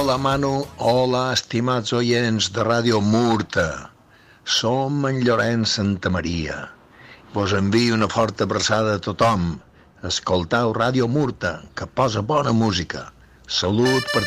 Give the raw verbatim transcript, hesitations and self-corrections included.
Hola, Manu. Hola, estimats oients de Ràdio Murta. Som en Llorenç Santamaria. Vos envio una forta abraçada a tothom. Escoltau Ràdio Murta, que posa bona música. Salut per